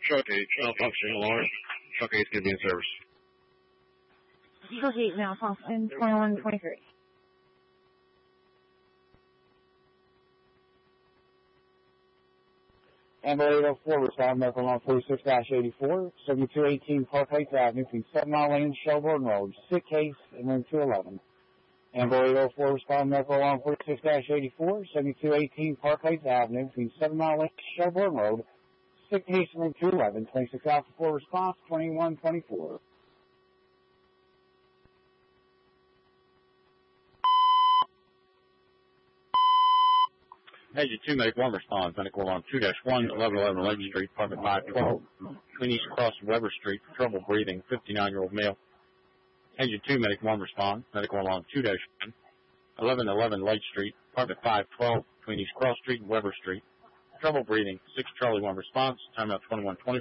Truck 8, malfunction alarm. Truck 8's going to be in service. Truck 8, malfunction, 2123. Amber 804, respond medical alarm 46-84, 7218 Park Heights Avenue, between 7 Mile Lane, Shelburne Road, sick case, and room 211. Amber 804, respond medical alarm 46-84, 7218 Park Heights Avenue, between 7 Mile Lane, Shelburne Road, sick case, room 211, 26 Alpha 4 response, 2124. Agent 2, Medic 1 responds. Medical alarm 2-1, 1111 Lake Street, apartment 512, between East Cross and Weber Street, trouble breathing, 59-year-old male. Agent 2, Medic 1 responds. Medical alarm 2-1, 1111 Lake Street, apartment 512, between East Cross Street and Weber Street, trouble breathing, 6 Charlie 1 response, timeout 2124.